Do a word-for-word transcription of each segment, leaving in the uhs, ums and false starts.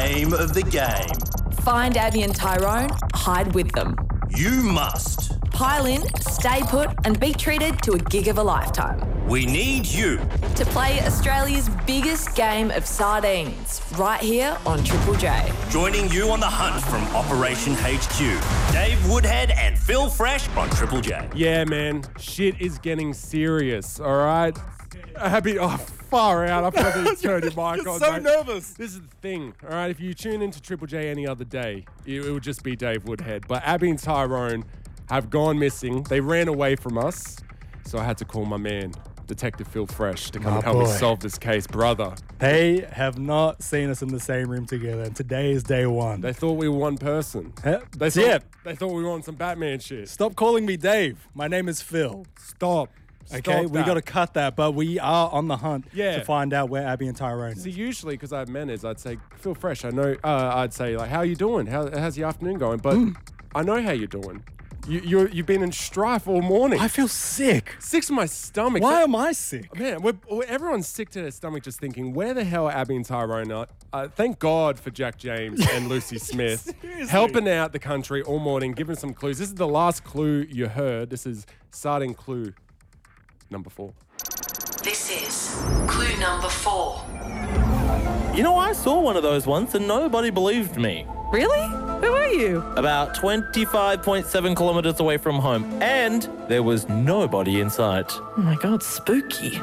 name of the game. Find Abby and Tyrone, hide with them. You must. Pile in, stay put, and be treated to a gig of a lifetime. We need you. To play Australia's biggest game of sardines, right here on Triple J. Joining you on the hunt from Operation H Q, Dave Woodhead and Phil Fresh on Triple J. Yeah, man. Shit is getting serious, all right? Happy, oh, far out. I forgot to turn your mic You're on, so mate. nervous. This is the thing, all right? If you tune into Triple J any other day, it, it would just be Dave Woodhead. But Abby and Tyrone have gone missing. They ran away from us, so I had to call my man, Detective Phil Fresh, to come My and help me boy. solve this case, brother. They have not seen us in the same room together, and today is day one. They thought we were one person. Huh? They thought, yeah. they thought we were on some Batman shit. Stop calling me Dave. My name is Phil. Stop. Okay, Stop we that. got to cut that, but we are on the hunt Yeah. to find out where Abby and Tyrone See, is. usually, because I have manners, I'd say, Phil Fresh, I know, uh, I'd say, like, how you doing? How, how's your afternoon going? But I know how you're doing. You, you're, you've been in strife all morning. I feel sick. Sick to my stomach. Why am I sick? Man, we're, we're, everyone's sick to their stomach just thinking, where the hell are Abby and Tyrone are? Uh, thank God for Jack James and Lucy Smith Seriously. helping out the country all morning, giving some clues. This is the last clue you heard. This is sardine clue number four. This is clue number four. You know, I saw one of those once and nobody believed me. Really? Who are you? About twenty-five point seven kilometres away from home, and there was nobody in sight. Oh my God, spooky.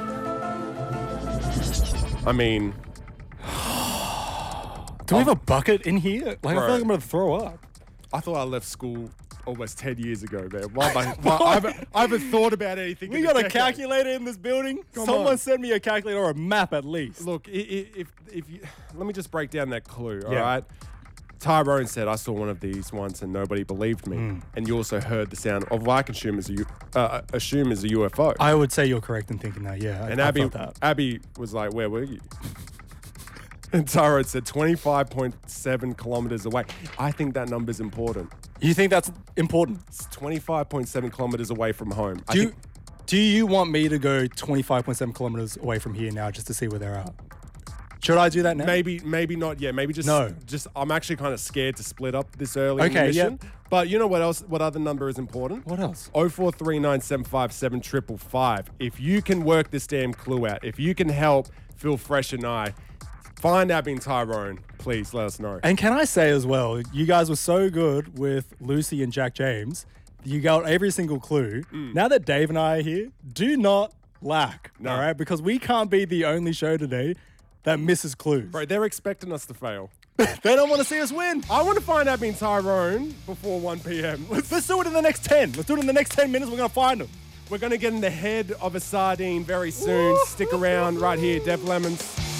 I mean, Do we have a bucket in here? Like, I Bro. feel like I'm going to throw up. I thought I left school almost ten years ago, man. Why am I, why, I, haven't, I haven't thought about anything. We in got a decade. calculator in this building. Come Someone on. send me a calculator or a map at least. Look, i- i- if if you, let me just break down that clue, all Yeah. right? Tyrone said, I saw one of these once and nobody believed me. Hmm. And you also heard the sound of what I can assume is a, U- uh, assume is a U F O. I would say you're correct in thinking that, yeah. I- and I Abby, felt that. Abby was like, where were you? And Tyrone said twenty-five point seven kilometers away. I think that number's important. You think that's important? It's twenty-five point seven kilometers away from home. I Do you, think, do you want me to go twenty-five point seven kilometers away from here now just to see where they're at? Should I do that now? maybe, maybe not. Yeah, maybe just. No. Just. I'm actually kind of scared to split up this early in the Okay, mission. yeah. But you know what else? What other number is important? What else? oh four three nine seven five seven five five. If you can work this damn clue out, if you can help Phil Fresh and I find Abby and Tyrone, please let us know. And can I say as well, you guys were so good with Lucy and Jack James. You got every single clue. Now that Dave and I are here, do not lack, No. all right? Because we can't be the only show today that misses clues. Bro, they're expecting us to fail. They don't want to see us win. I want to find Abby and Tyrone before one p.m. Let's, Let's do it in the next ten. Let's do it in the next ten minutes. We're going to find them. we're going to get in the head of a sardine very soon. Stick around right here, Dev Lemons.